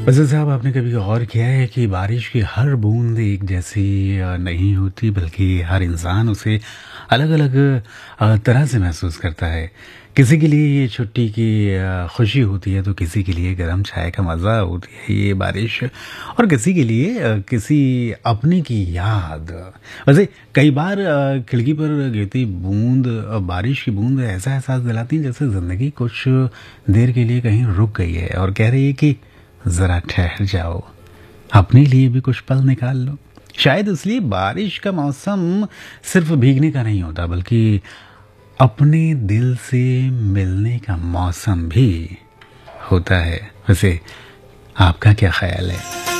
वैसे साहब, आपने कभी गौर किया है कि बारिश की हर बूंद एक जैसी नहीं होती, बल्कि हर इंसान उसे अलग अलग तरह से महसूस करता है। किसी के लिए ये छुट्टी की खुशी होती है, तो किसी के लिए गर्म चाय का मज़ा होती है ये बारिश, और किसी के लिए किसी अपने की याद। वैसे कई बार खिड़की पर गिरती बूंद, बारिश की बूंद ऐसा एहसास दिलाती है जैसे ज़िंदगी कुछ देर के लिए कहीं रुक गई है और कह रही है कि जरा ठहर जाओ, अपने लिए भी कुछ पल निकाल लो। शायद इसलिए बारिश का मौसम सिर्फ भीगने का नहीं होता, बल्कि अपने दिल से मिलने का मौसम भी होता है। वैसे आपका क्या ख्याल है?